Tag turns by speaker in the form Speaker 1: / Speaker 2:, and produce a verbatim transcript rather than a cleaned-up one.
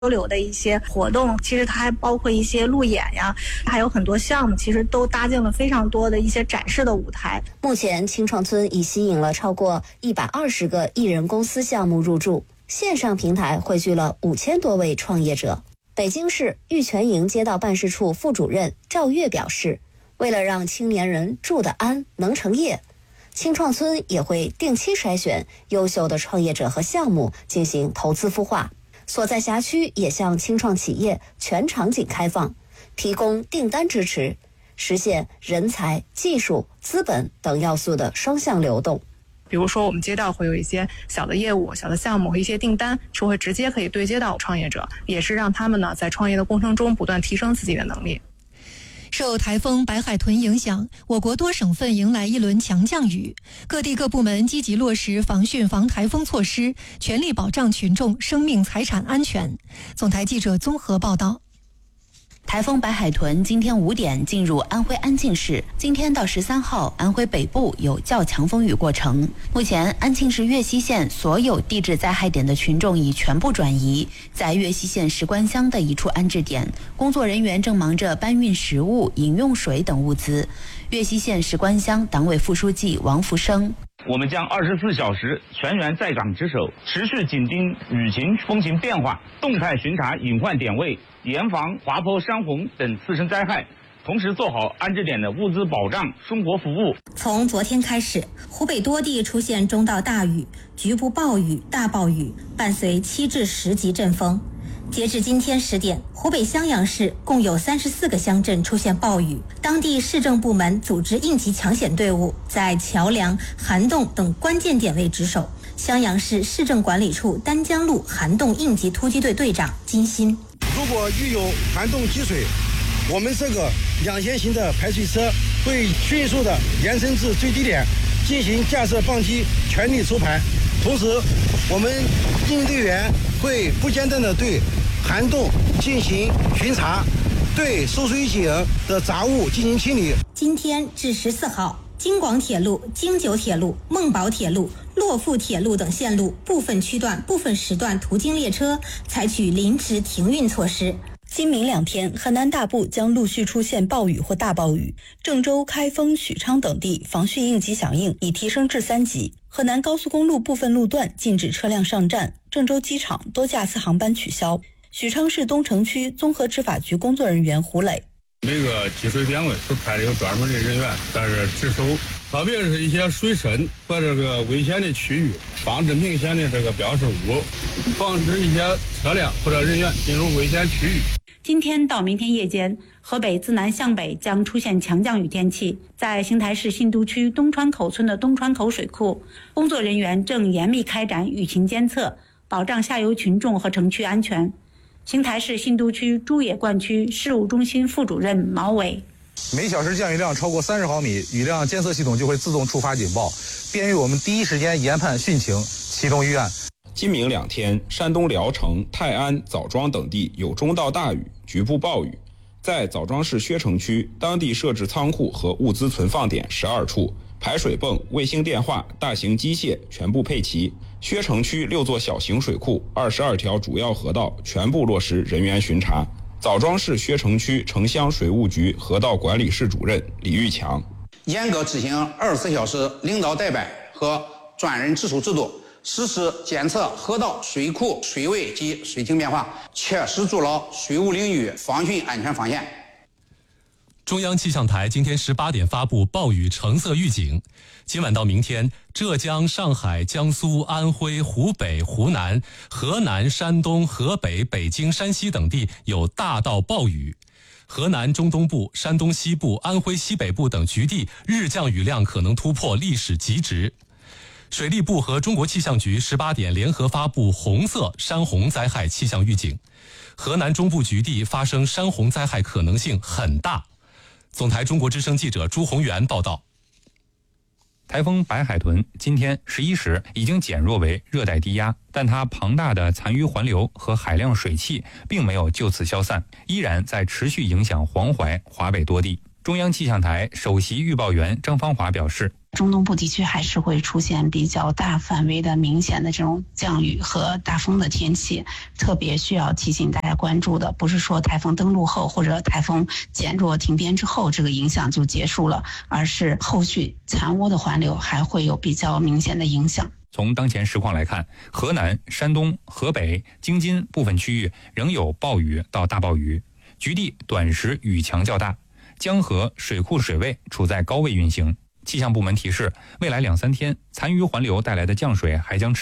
Speaker 1: 交流的一些活动，其实它还包括一些路演呀，还有很多项目，其实都搭建了非常多的一些展示的舞台。
Speaker 2: 目前青创村已吸引了超过一百二十个艺人公司项目入驻，线上平台汇聚了五千多位创业者。北京市玉泉营街道办事处副主任赵月表示，为了让青年人住得安、能成业，青创村也会定期筛选优秀的创业者和项目进行投资孵化。所在辖区也向青创企业全场景开放，提供订单支持，实现人才、技术、资本等要素的双向流动。
Speaker 3: 比如说我们街道会有一些小的业务、小的项目和一些订单是会直接可以对接到创业者，也是让他们呢在创业的过程中不断提升自己的能力。
Speaker 4: 受台风白海豚影响，我国多省份迎来一轮强降雨，各地各部门积极落实防汛防台风措施，全力保障群众生命财产安全。总台记者综合报道。
Speaker 5: 台风白海豚今天五点进入安徽安庆市，今天到十三号，安徽北部有较强风雨过程。目前，安庆市岳西县所有地质灾害点的群众已全部转移，在岳西县石关乡的一处安置点，工作人员正忙着搬运食物、饮用水等物资。岳西县石关乡党委副书记王福生。
Speaker 6: 我们将二十四小时全员在岗值守，持续紧盯雨情风情变化，动态巡查隐患点位，严防滑坡、山洪等次生灾害，同时做好安置点的物资保障、生活服务。
Speaker 7: 从昨天开始，湖北多地出现中到大雨、局部暴雨、大暴雨，伴随七至十级阵风。截至今天十点，湖北襄阳市共有三十四个乡镇出现暴雨，当地市政部门组织应急抢险队伍在桥梁、涵洞等关键点位值守。襄阳市市政管理处丹江路涵洞应急突击队队长金鑫：
Speaker 8: 如果遇有涵洞积水，我们这个两线型的排水车会迅速的延伸至最低点，进行架设泵机，全力抽排。同时，我们应急队员会不间断的对涵洞进行巡查，对受水井的杂物进行清理。
Speaker 7: 今天至十四号，京广铁路、京九铁路、孟宝铁路、洛阜铁路等线路部分区段、部分时段途经列车采取临时停运措施。
Speaker 9: 今明两天，河南大部将陆续出现暴雨或大暴雨，郑州、开封、许昌等地防汛应急响应已提升至三级。河南高速公路部分路段禁止车辆上站，郑州机场多架次航班取消。许昌市东城区综合执法局工作人员胡磊：
Speaker 10: 每个积水点位都派了有专门的人员在这值守，特别是一些水深和这个危险的区域，防止明显的这个标识物，防止一些车辆或者人员进入危险区域。
Speaker 11: 今天到明天夜间，河北自南向北将出现强降雨天气。在邢台市信都区东川口村的东川口水库，工作人员正严密开展雨情监测，保障下游群众和城区安全。邢台市信都区朱野灌区事务中心副主任毛伟：
Speaker 12: 每小时降雨量超过三十毫米，雨量监测系统就会自动触发警报，便于我们第一时间研判汛情，启动预案。
Speaker 13: 今明两天，山东聊城、泰安、枣庄等地有中到大雨，局部暴雨。在枣庄市薛城区，当地设置仓库和物资存放点十二处，排水泵、卫星电话、大型机械全部配齐。薛城区六座小型水库、二十二条主要河道全部落实人员巡查。枣庄市薛城区城乡水务局河道管理室主任李玉强：
Speaker 14: 严格执行二十四小时领导代办和专人直属制度，实时监测河道、水库、水位及水情变化，切实筑牢水务领域防汛安全防线。
Speaker 15: 中央气象台今天十八点发布暴雨橙色预警，今晚到明天，浙江、上海、江苏、安徽、湖北、湖南、河南、山东、河北、北京、山西等地有大到暴雨。河南中东部、山东西部、安徽西北部等局地日降雨量可能突破历史极值。水利部和中国气象局十八点联合发布红色山洪灾害气象预警，河南中部局地发生山洪灾害可能性很大。总台中国之声记者朱宏元报道。
Speaker 16: 台风白海豚今天十一时已经减弱为热带低压，但它庞大的残余环流和海量水汽并没有就此消散，依然在持续影响黄淮、华北多地。中央气象台首席预报员张芳华表示，
Speaker 17: 中东部地区还是会出现比较大范围的明显的这种降雨和大风的天气，特别需要提醒大家关注的，不是说台风登陆后或者台风减弱停边之后这个影响就结束了，而是后续残涡的环流还会有比较明显的影响。
Speaker 16: 从当前实况来看，河南、山东、河北、京津部分区域仍有暴雨到大暴雨，局地短时雨强较大，江河水库水位处在高位运行。气象部门提示，未来两三天残余环流带来的降水还将持